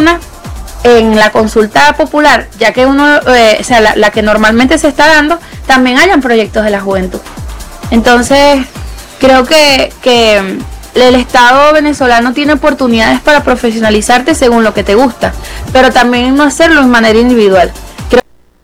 fortuna en la consulta popular, ya que uno, o sea, la que normalmente se está dando, también hayan proyectos de la juventud. Entonces, creo que el Estado venezolano tiene oportunidades para profesionalizarte según lo que te gusta, pero también no hacerlo de manera individual.